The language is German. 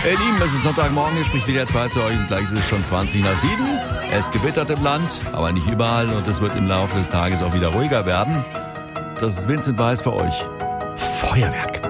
Ihr Lieben, es ist Sonntagmorgen, ich spricht wieder 2 zu euch und gleich ist es schon 20 nach 7. Es gewittert im Land, aber nicht überall und es wird im Laufe des Tages auch wieder ruhiger werden. Das ist Vincent Weiss für euch. Feuerwerk.